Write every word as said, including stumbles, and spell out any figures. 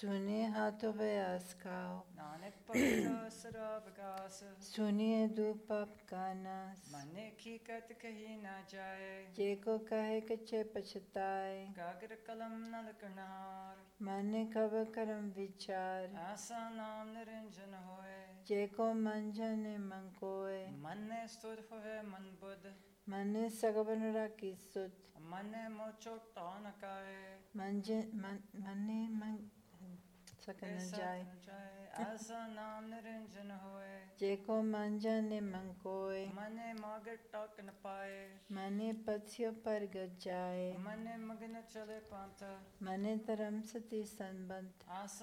सुनिए हाथों व्यास खाओ, नानक पवित्र सदा विकास। सुनिए दुख पाप का नाश। मने की कत कही ना जाए, जे को कहे कच्चे पछताए। कागर कलम नल करनार, माने कब कर्म विचार। ऐसा नाम निरंजन होए, जे को मन जाने मन कोय। मने स्तुत होए मन बुद्ध, मने सगवन राखी सुध। मने मोचो तान काए, मन जे मन मने मन सकन ऐसा जाए। न जाए। ऐसा नाम निरंजन होए, जे को मन जाने मन कोय। मने मागर टक न पाए, मने पथियों पर गज जाए। मने मगन चले पांता, मने धर्म सती संबंध। आसा